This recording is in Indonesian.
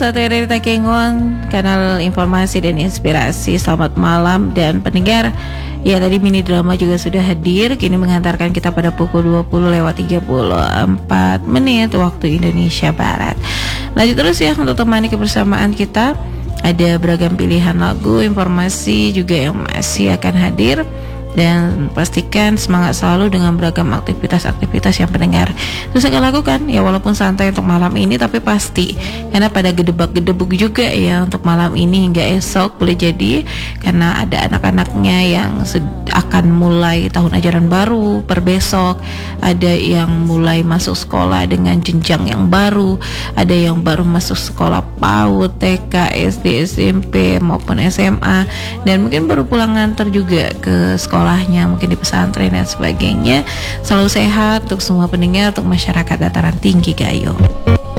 Satu dari Takengon, kanal informasi dan inspirasi. Selamat malam dan pendengar. Ya, tadi mini drama juga sudah hadir. Kini menghantarkan kita pada pukul 20:34 waktu Indonesia Barat. Lanjut terus ya untuk temani kebersamaan kita. Ada beragam pilihan lagu, informasi juga yang masih akan hadir. Dan pastikan semangat selalu dengan beragam aktivitas-aktivitas yang pendengar terus akan lakukan ya, walaupun santai untuk malam ini tapi pasti karena pada gedebak-gedebuk juga ya untuk malam ini hingga esok boleh jadi karena ada anak-anaknya yang akan mulai tahun ajaran baru per besok, ada yang mulai masuk sekolah dengan jenjang yang baru, ada yang baru masuk sekolah PAUD, TK, SD, SMP maupun SMA, dan mungkin baru pulang nganter juga ke sekolahnya, mungkin di pesantren dan sebagainya. Selalu sehat untuk semua pendengar, untuk masyarakat dataran tinggi Gayo.